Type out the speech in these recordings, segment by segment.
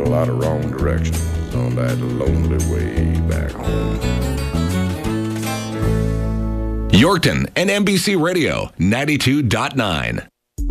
lot of wrong directions on that lonely way back home. Yorkton and NBC Radio 92.9.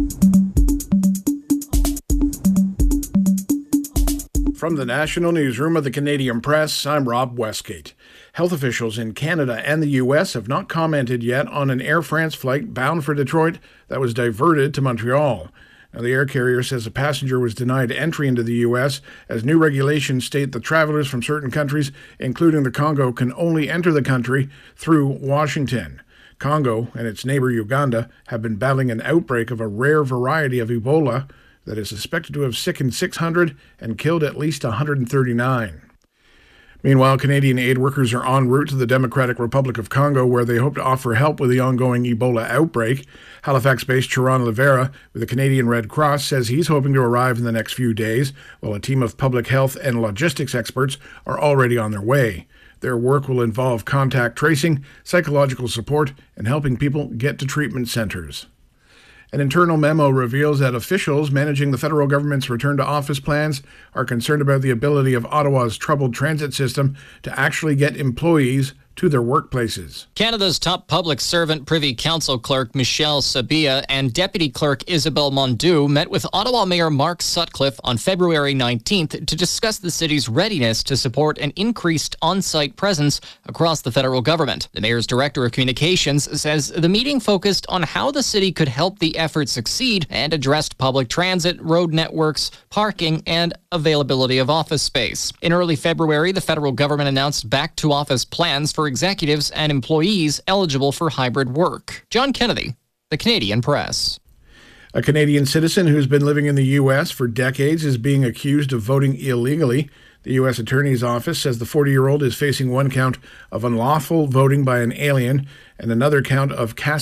From the National Newsroom of the Canadian Press, I'm Rob Westgate. Health officials in Canada and the U.S. have not commented yet on an Air France flight bound for Detroit that was diverted to Montreal. Now, the air carrier says a passenger was denied entry into the U.S. as new regulations state that travelers from certain countries, including the Congo, can only enter the country through Washington. Congo and its neighbor Uganda have been battling an outbreak of a rare variety of Ebola that is suspected to have sickened 600 and killed at least 139. Meanwhile, Canadian aid workers are en route to the Democratic Republic of Congo, where they hope to offer help with the ongoing Ebola outbreak. Halifax-based Chiron Rivera with the Canadian Red Cross says he's hoping to arrive in the next few days, while a team of public health and logistics experts are already on their way. Their work will involve contact tracing, psychological support, and helping people get to treatment centers. An internal memo reveals that officials managing the federal government's return-to-office plans are concerned about the ability of Ottawa's troubled transit system to actually get employees to their workplaces. Canada's top public servant Privy Council clerk Michelle Sabia and Deputy Clerk Isabelle Mondeau met with Ottawa Mayor Mark Sutcliffe on February 19th to discuss the city's readiness to support an increased on-site presence across the federal government. The mayor's director of communications says the meeting focused on how the city could help the effort succeed and addressed public transit, road networks, parking, and availability of office space. In early February, the federal government announced back-to-office plans for executives and employees eligible for hybrid work. John Kennedy, the Canadian Press. A Canadian citizen who's been living in the U.S. for decades is being accused of voting illegally. The U.S. Attorney's Office says the 40-year-old is facing one count of unlawful voting by an alien and another count of